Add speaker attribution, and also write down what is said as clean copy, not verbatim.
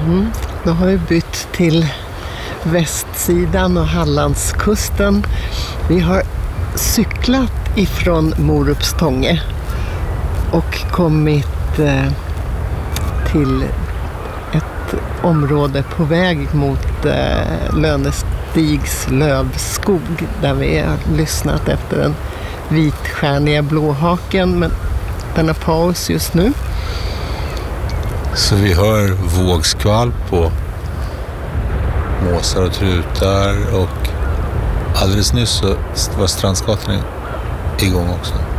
Speaker 1: Då har vi bytt till västsidan och Hallandskusten. Vi har cyklat ifrån Morupstånge och kommit till ett område på väg mot Lönestigs lövskog där vi har lyssnat efter den vitstjärniga blåhaken, men den har paus just nu.
Speaker 2: Så vi hör vågskvalp på måsar och trutar, och alldeles nyss så var Strandsgatan igång också.